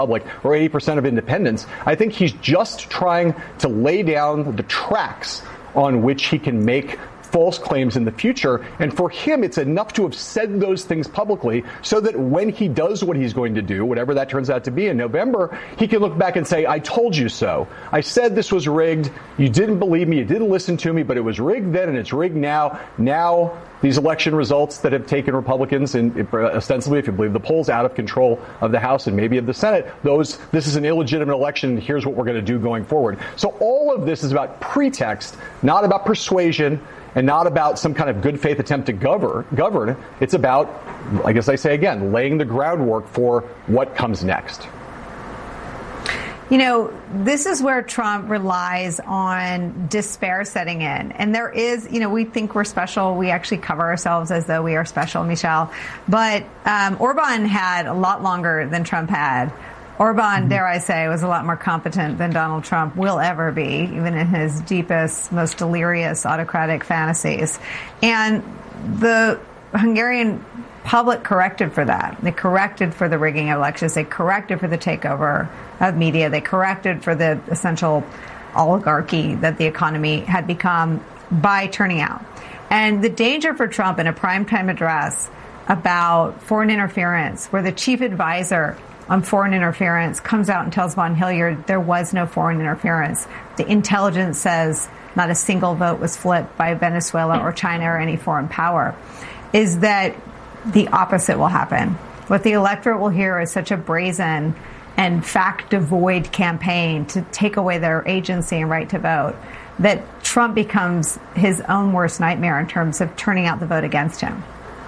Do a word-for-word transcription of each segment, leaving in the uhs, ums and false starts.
public or eighty percent of independents. I think he's just trying to lay down the tracks on which he can make false claims in the future. And for him, it's enough to have said those things publicly so that when he does what he's going to do, whatever that turns out to be in November, he can look back and say, I told you so. I said this was rigged. You didn't believe me. You didn't listen to me, but it was rigged then and it's rigged now. Now these election results that have taken Republicans, and ostensibly, if you believe the polls, out of control of the House and maybe of the Senate, those, this is an illegitimate election. Here's what we're going to do going forward. So all of this is about pretext, not about persuasion, and not about some kind of good faith attempt to govern. govern. It's about, I guess I say again, laying the groundwork for what comes next. You know, this is where Trump relies on despair setting in. And there is, you know, we think we're special. We actually cover ourselves as though we are special, Michelle. But um, Orban had a lot longer than Trump had. Orban, mm-hmm. dare I say, was a lot more competent than Donald Trump will ever be, even in his deepest, most delirious autocratic fantasies. And the Hungarian public corrected for that. They corrected for the rigging of elections. They corrected for the takeover of media. They corrected for the essential oligarchy that the economy had become by turning out. And the danger for Trump in a primetime address about foreign interference, where the chief advisor on foreign interference comes out and tells von Hilliard there was no foreign interference. The intelligence says not a single vote was flipped by Venezuela or China or any foreign power, is that the opposite will happen. What the electorate will hear is such a brazen and fact-devoid campaign to take away their agency and right to vote that Trump becomes his own worst nightmare in terms of turning out the vote against him.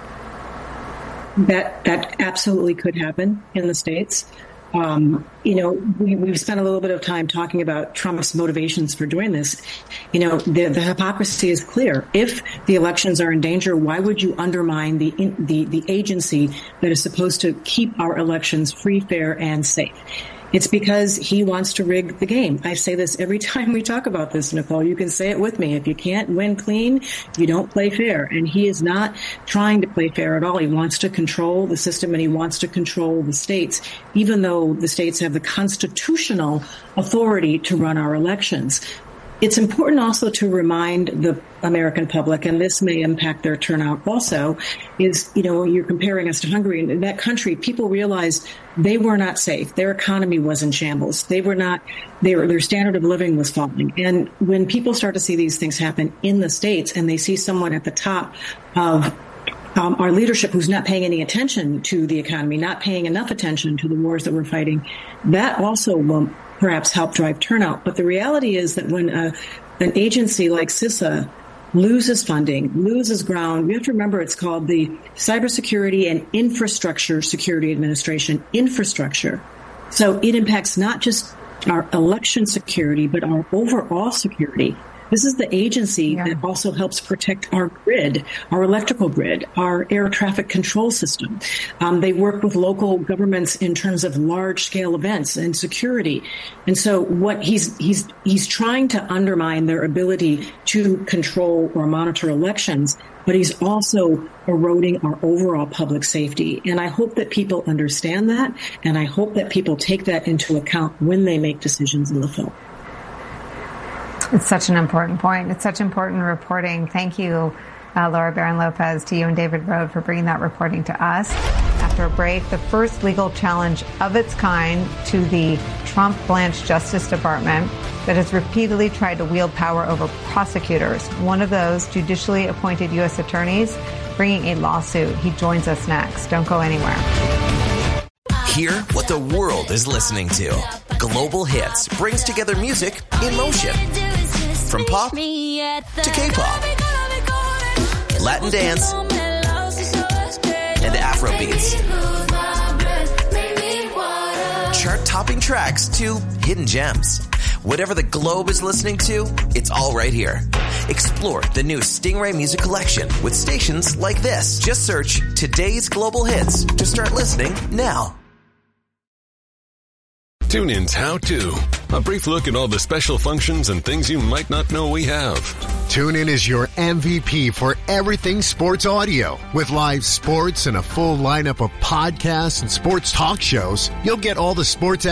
That that absolutely could happen in the States. Um, you know, we, we've spent a little bit of time talking about Trump's motivations for doing this. You know, the, the hypocrisy is clear. If the elections are in danger, why would you undermine the, the, the agency that is supposed to keep our elections free, fair, and safe? It's because he wants to rig the game. I say this every time we talk about this, Nicole. You can say it with me. If you can't win clean, you don't play fair. And he is not trying to play fair at all. He wants to control the system and he wants to control the states, even though the states have the constitutional authority to run our elections. It's important also to remind the American public, and this may impact their turnout also, is, you know, you're comparing us to Hungary. In that country, people realized they were not safe. Their economy was in shambles. They were not, they were, their standard of living was falling. And when people start to see these things happen in the States and they see someone at the top of um, our leadership who's not paying any attention to the economy, not paying enough attention to the wars that we're fighting, that also will perhaps help drive turnout. But the reality is that when a, an agency like CISA loses funding, loses ground, we have to remember it's called the Cybersecurity and Infrastructure Security Administration, infrastructure. So it impacts not just our election security, but our overall security. This is the agency yeah. that also helps protect our grid, our electrical grid, our air traffic control system. Um, they work with local governments in terms of large-scale events and security. And so what he's he's he's trying to undermine their ability to control or monitor elections, but he's also eroding our overall public safety. And I hope that people understand that, and I hope that people take that into account when they make decisions in the field. It's such an important point. It's such important reporting. Thank you, uh, Laura Barron-Lopez, to you and David Rode for bringing that reporting to us. After a break, the first legal challenge of its kind to the Trump-Blanche Justice Department that has repeatedly tried to wield power over prosecutors. One of those judicially appointed U S attorneys bringing a lawsuit. He joins us next. Don't go anywhere. Hear what the world is listening to. Global Hits brings together music in motion. From pop to K-pop, Latin dance, and Afro beats. Chart-topping tracks to hidden gems. Whatever the globe is listening to, it's all right here. Explore the new Stingray Music Collection with stations like this. Just search Today's Global Hits to start listening now. TuneIn's How To A brief look at all the special functions and things you might not know we have. TuneIn is your M V P for everything sports audio. With live sports and a full lineup of podcasts and sports talk shows, you'll get all the sports